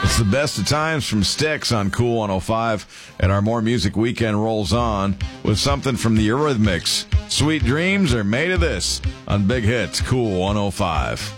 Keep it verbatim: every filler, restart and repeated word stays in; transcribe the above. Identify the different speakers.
Speaker 1: It's the best of times from Styx on Cool one oh five, and our More Music weekend rolls on with something from the Eurythmics. Sweet dreams are made of this on Big Hits, Cool one oh five.